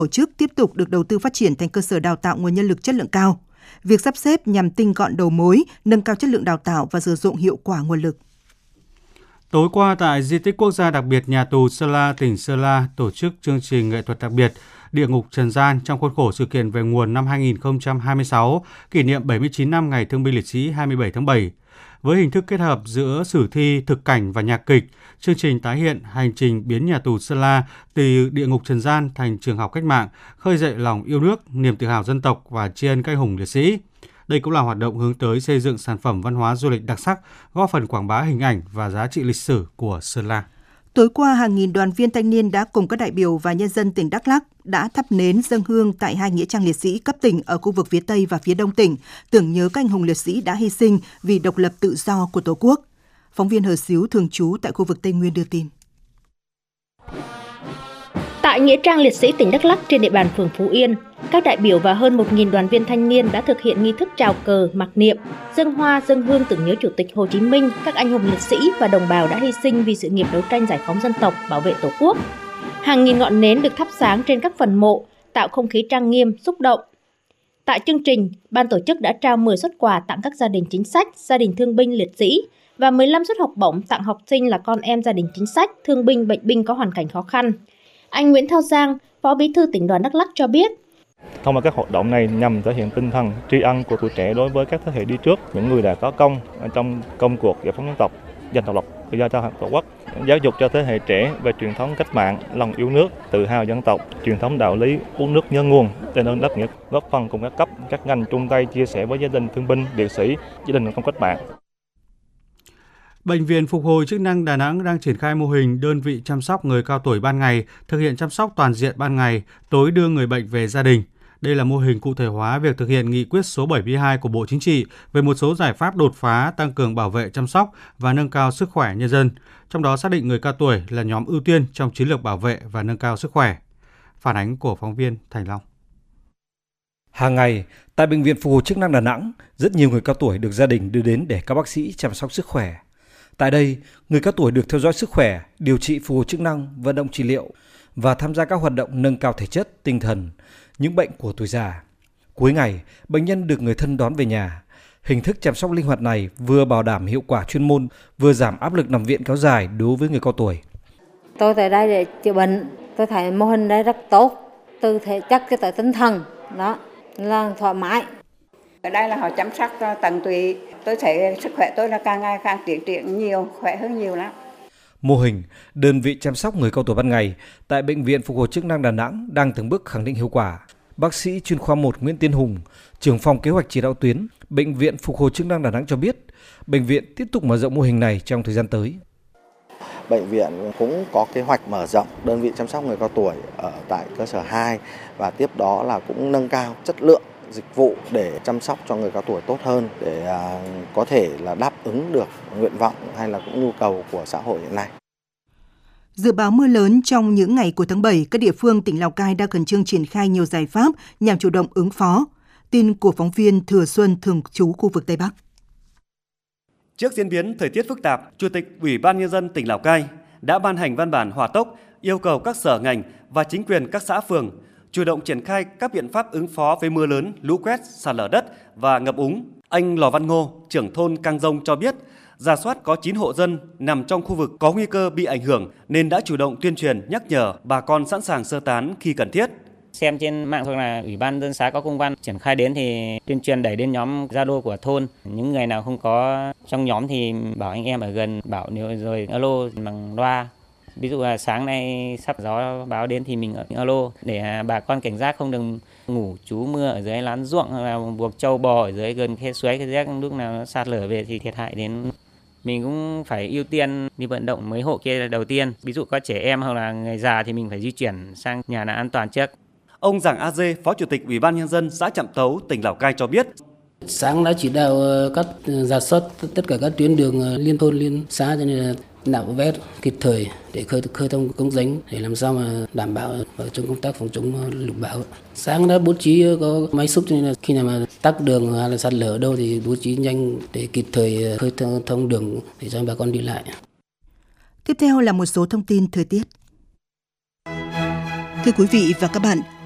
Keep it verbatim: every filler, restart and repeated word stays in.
tổ chức tiếp tục được đầu tư phát triển thành cơ sở đào tạo nguồn nhân lực chất lượng cao. Việc sắp xếp nhằm tinh gọn đầu mối, nâng cao chất lượng đào tạo và sử dụng hiệu quả nguồn lực. Tối qua tại Di tích Quốc gia đặc biệt nhà tù Sơn La, tỉnh Sơn La tổ chức chương trình nghệ thuật đặc biệt Địa ngục trần gian trong khuôn khổ sự kiện về nguồn năm hai không hai sáu, kỷ niệm bảy mươi chín năm Ngày Thương binh Liệt sĩ hai mươi bảy tháng bảy. Với hình thức kết hợp giữa sử thi, thực cảnh và nhạc kịch, chương trình tái hiện hành trình biến nhà tù Sơn La từ địa ngục trần gian thành trường học cách mạng, khơi dậy lòng yêu nước, niềm tự hào dân tộc và tri ân các anh hùng liệt sĩ. Đây cũng là hoạt động hướng tới xây dựng sản phẩm văn hóa du lịch đặc sắc, góp phần quảng bá hình ảnh và giá trị lịch sử của Sơn La. Tối qua, hàng nghìn đoàn viên thanh niên đã cùng các đại biểu và nhân dân tỉnh Đắk Lắk đã thắp nến dâng hương tại hai nghĩa trang liệt sĩ cấp tỉnh ở khu vực phía Tây và phía Đông tỉnh, tưởng nhớ các anh hùng liệt sĩ đã hy sinh vì độc lập tự do của Tổ quốc. Phóng viên Hờ Xíu thường trú tại khu vực Tây Nguyên đưa tin. Tại nghĩa trang liệt sĩ tỉnh Đắk Lắk trên địa bàn phường Phú Yên, các đại biểu và hơn một nghìn đoàn viên thanh niên đã thực hiện nghi thức chào cờ, mặc niệm, dâng hoa, dâng hương tưởng nhớ Chủ tịch Hồ Chí Minh, các anh hùng liệt sĩ và đồng bào đã hy sinh vì sự nghiệp đấu tranh giải phóng dân tộc, bảo vệ Tổ quốc. Hàng nghìn ngọn nến được thắp sáng trên các phần mộ, tạo không khí trang nghiêm, xúc động. Tại chương trình, ban tổ chức đã trao mười suất quà tặng các gia đình chính sách, gia đình thương binh liệt sĩ và mười lăm suất học bổng tặng học sinh là con em gia đình chính sách, thương binh, bệnh binh có hoàn cảnh khó khăn. Anh Nguyễn Thao Giang, Phó Bí thư tỉnh đoàn Đắk Lắk cho biết, thông qua các hoạt động này nhằm thể hiện tinh thần tri ân của tuổi trẻ đối với các thế hệ đi trước, những người đã có công trong công cuộc giải phóng dân tộc, giành độc lập, tự do cho Tổ quốc, giáo dục cho thế hệ trẻ về truyền thống cách mạng, lòng yêu nước, tự hào dân tộc, truyền thống đạo lý uống nước nhớ nguồn, đền ơn đáp nghĩa, góp phần cùng các cấp, các ngành chung tay chia sẻ với gia đình thương binh, liệt sĩ, gia đình công cách mạng. Bệnh viện Phục hồi chức năng Đà Nẵng đang triển khai mô hình đơn vị chăm sóc người cao tuổi ban ngày, thực hiện chăm sóc toàn diện ban ngày, tối đưa người bệnh về gia đình. Đây là mô hình cụ thể hóa việc thực hiện nghị quyết số bảy mươi hai của Bộ Chính trị về một số giải pháp đột phá tăng cường bảo vệ chăm sóc và nâng cao sức khỏe nhân dân, trong đó xác định người cao tuổi là nhóm ưu tiên trong chiến lược bảo vệ và nâng cao sức khỏe. Phản ánh của phóng viên Thành Long. Hàng ngày, tại Bệnh viện Phục hồi chức năng Đà Nẵng, rất nhiều người cao tuổi được gia đình đưa đến để các bác sĩ chăm sóc sức khỏe. Tại đây, người cao tuổi được theo dõi sức khỏe, điều trị phục hồi chức năng, vận động trị liệu và tham gia các hoạt động nâng cao thể chất, tinh thần, những bệnh của tuổi già. Cuối ngày, bệnh nhân được người thân đón về nhà. Hình thức chăm sóc linh hoạt này vừa bảo đảm hiệu quả chuyên môn, vừa giảm áp lực nằm viện kéo dài đối với người cao tuổi. Tôi tại đây để chữa bệnh, tôi thấy mô hình đây rất tốt, từ thể chất cho tới tinh thần, đó là thoải mái. Ở đây là họ chăm sóc tận tụy, tôi thấy sức khỏe tôi là càng ngày càng tiến triển nhiều, khỏe hơn nhiều lắm. Mô hình đơn vị chăm sóc người cao tuổi ban ngày tại Bệnh viện Phục hồi chức năng Đà Nẵng đang từng bước khẳng định hiệu quả. Bác sĩ chuyên khoa một Nguyễn Tiến Hùng, trưởng phòng kế hoạch chỉ đạo tuyến Bệnh viện Phục hồi chức năng Đà Nẵng cho biết, bệnh viện tiếp tục mở rộng mô hình này trong thời gian tới. Bệnh viện cũng có kế hoạch mở rộng đơn vị chăm sóc người cao tuổi ở tại cơ sở hai và tiếp đó là cũng nâng cao chất lượng dịch vụ để chăm sóc cho người cao tuổi tốt hơn, để à, có thể là đáp ứng được nguyện vọng hay là cũng nhu cầu của xã hội hiện nay. Dự báo mưa lớn trong những ngày cuối tháng bảy, các địa phương tỉnh Lào Cai đang khẩn trương triển khai nhiều giải pháp nhằm chủ động ứng phó. Tin của phóng viên Thừa Xuân thường trú khu vực Tây Bắc. Trước diễn biến thời tiết phức tạp, Chủ tịch Ủy ban Nhân dân tỉnh Lào Cai đã ban hành văn bản hỏa tốc yêu cầu các sở ngành và chính quyền các xã phường chủ động triển khai các biện pháp ứng phó với mưa lớn, lũ quét, sạt lở đất và ngập úng. Anh Lò Văn Ngô, trưởng thôn Cang Dông cho biết, rà soát có chín hộ dân nằm trong khu vực có nguy cơ bị ảnh hưởng nên đã chủ động tuyên truyền nhắc nhở bà con sẵn sàng sơ tán khi cần thiết. Xem trên mạng hoặc là Ủy ban dân xã có công văn triển khai đến thì tuyên truyền đẩy đến nhóm Zalo của thôn. Những người nào không có trong nhóm thì bảo anh em ở gần, bảo nếu rồi alo bằng loa. Ví dụ là sáng nay sắp gió báo đến thì mình alo để bà con cảnh giác không đừng ngủ trú mưa ở dưới lán ruộng hoặc là buộc trâu bò ở dưới gần khe suối, cái rác lúc nào nó sạt lở về thì thiệt hại đến. Mình cũng phải ưu tiên đi vận động mấy hộ kia đầu tiên. Ví dụ có trẻ em hoặc là người già thì mình phải di chuyển sang nhà nào an toàn trước. Ông Giàng A Dê, Phó Chủ tịch Ủy ban Nhân dân xã Trạm Tấu, tỉnh Lào Cai cho biết. Sáng đã chỉ đạo các rà soát tất cả các tuyến đường liên thôn liên xã cho nên là nạo vét kịp thời để khơi khơi thông cống rãnh để làm sao mà đảm bảo trong công tác phòng chống lụt bão. Sáng đã bố trí có máy xúc cho nên là khi nào mà tắc đường hay là sạt lở đâu thì bố trí nhanh để kịp thời khơi thông đường để cho bà con đi lại. Tiếp theo là một số thông tin thời tiết. Thưa quý vị và các bạn,